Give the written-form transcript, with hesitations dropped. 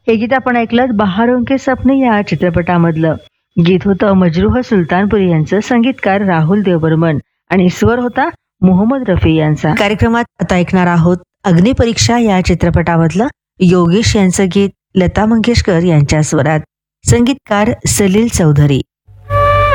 हे गीत आपण ऐकलं बहारों के सपने या चित्रपटामधलं गीत होतं. मजरूह सुलतानपुरी यांचं, संगीतकार राहुल देवबर्मन आणि स्वर होता मोहम्मद रफी यांचा. कार्यक्रमात आता ऐकणार आहोत अग्निपरीक्षा या चित्रपटामधलं योगेश यांचं गीत लता मंगेशकर यांच्या स्वरात, संगीतकार सलील चौधरी.